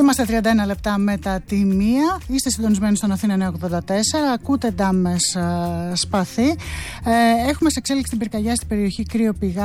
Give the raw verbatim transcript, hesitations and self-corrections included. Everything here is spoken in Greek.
Είμαστε τριάντα ένα λεπτά μετά τη μία. Είστε συντονισμένοι στον Αθήνα εννιακόσια ογδόντα τέσσερα. Ακούτε Ντάμες uh, Σπαθή. Ε, έχουμε σε εξέλιξη την πυρκαγιά στην περιοχή Κρύο Πηγά